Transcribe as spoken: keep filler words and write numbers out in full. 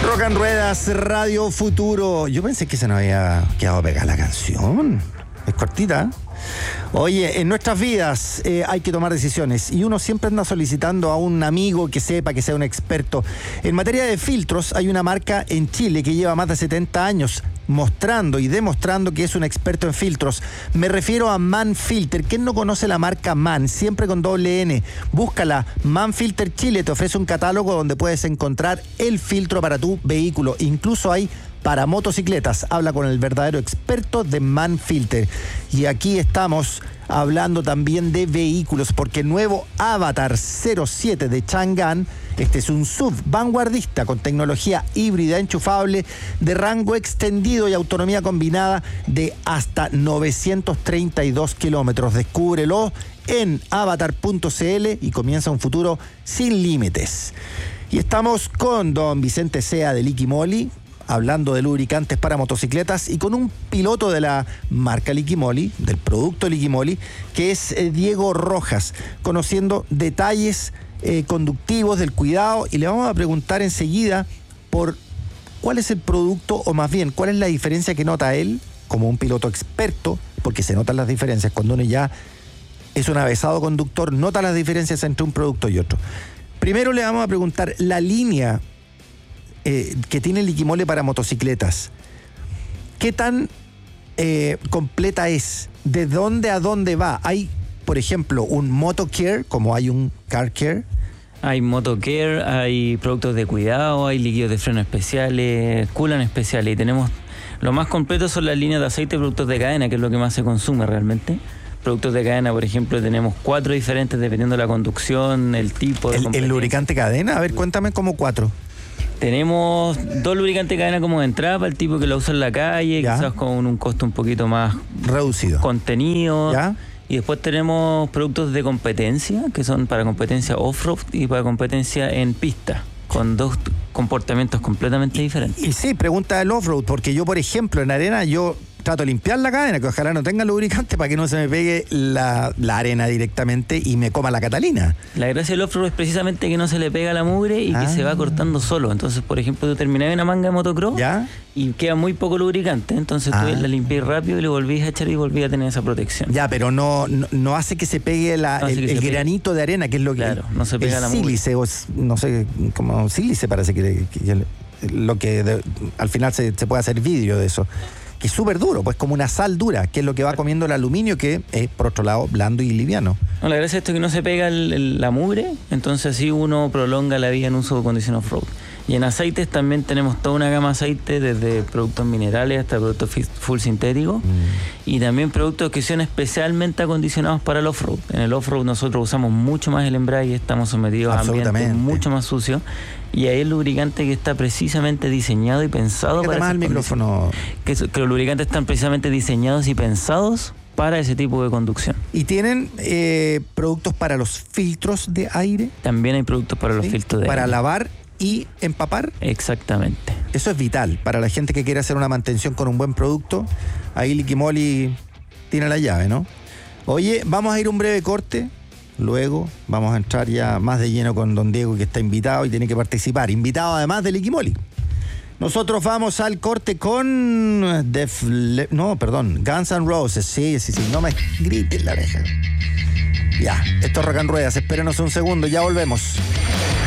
Rock and Ruedas, Radio Futuro. Yo pensé que se nos había quedado pegada la canción. Es cortita. Oye, en nuestras vidas eh, hay que tomar decisiones y uno siempre anda solicitando a un amigo que sepa, que sea un experto. En materia de filtros hay una marca en Chile que lleva más de setenta años mostrando y demostrando que es un experto en filtros. Me refiero a Manfilter. ¿Quién no conoce la marca Man? Siempre con doble N. Búscala. Manfilter Chile te ofrece un catálogo donde puedes encontrar el filtro para tu vehículo. Incluso hay para motocicletas. Habla con el verdadero experto de Manfilter. Y aquí estamos hablando también de vehículos, porque el nuevo Avatar cero siete de Chang'an, este es un S U V vanguardista con tecnología híbrida enchufable de rango extendido y autonomía combinada de hasta novecientos treinta y dos kilómetros. Descúbrelo en avatar punto c l y comienza un futuro sin límites. Y estamos con don Vicente Sea de Liquimoli, hablando de lubricantes para motocicletas, y con un piloto de la marca Liquimoli, del producto Liquimoli, que es eh, Diego Rojas, conociendo detalles eh, conductivos del cuidado, y le vamos a preguntar enseguida por cuál es el producto, o más bien, cuál es la diferencia que nota él, como un piloto experto, porque se notan las diferencias cuando uno ya es un avesado conductor, nota las diferencias entre un producto y otro. Primero le vamos a preguntar la línea Eh, que tiene Liquimoli para motocicletas. ¿Qué tan eh, completa es? ¿De dónde a dónde va? ¿Hay, por ejemplo, un MotoCare como hay un CarCare? Hay MotoCare, hay productos de cuidado, hay líquidos de freno especiales, coolant especiales, y tenemos lo más completo son las líneas de aceite y productos de cadena, que es lo que más se consume realmente. Productos de cadena, por ejemplo, tenemos cuatro diferentes dependiendo de la conducción, el tipo de ¿El, el lubricante cadena? A ver, cuéntame como cuatro. Tenemos dos lubricantes de cadena como de entrada para el tipo que lo usa en la calle, ¿ya? Quizás con un costo un poquito más reducido, contenido. ¿Ya? Y después tenemos productos de competencia, que son para competencia off-road y para competencia en pista, con dos comportamientos completamente diferentes. Y, y sí, pregunta del off-road, porque yo, por ejemplo, en arena, yo trato de limpiar la cadena, que ojalá no tenga lubricante para que no se me pegue la, la arena directamente y me coma la Catalina. La gracia del off-road es precisamente que no se le pega la mugre y ah. que se va cortando solo. Entonces, por ejemplo, tú terminás una manga de motocross, ¿ya? Y queda muy poco lubricante, entonces ah. tú la limpias rápido y le volvís a echar y volvís a tener esa protección. Ya, pero no, no, no hace que se pegue la, no el, el granito pegue. de arena, que es lo que... Claro, no se pega el la mugre. sílice, o no sé, como sílice parece que, que, que lo que de, al final se, se puede hacer vidrio de eso. Que es súper duro, pues como una sal dura, que es lo que va comiendo el aluminio, que es, por otro lado, blando y liviano. No, la gracia de esto es que no se pega el, el, la mugre, entonces así uno prolonga la vida en uso de condición off-road. Y en aceites también tenemos toda una gama de aceites, desde productos minerales hasta productos full sintéticos, mm. y también productos que son especialmente acondicionados para el off-road. En el off-road nosotros usamos mucho más el embrague, estamos sometidos a ambientes mucho más sucios, y ahí el lubricante que está precisamente diseñado y pensado para más el micrófono. Que, que los lubricantes están precisamente diseñados y pensados para ese tipo de conducción. ¿Y tienen eh, productos para los filtros de aire? También hay productos para los ¿Sí? filtros de para aire. Para lavar y empapar. Exactamente. Eso es vital para la gente que quiere hacer una mantención con un buen producto. Ahí Liquimoli tiene la llave, ¿no? Oye, vamos a ir a un breve corte. Luego vamos a entrar ya más de lleno con don Diego, que está invitado y tiene que participar. Invitado además de Liquimoli. Nosotros vamos al corte con... Def Le- no, perdón. Guns N' Roses. Sí, sí, sí. No me grites la oreja. Ya, esto es Rock and Ruedas. Espérenos un segundo. Ya volvemos.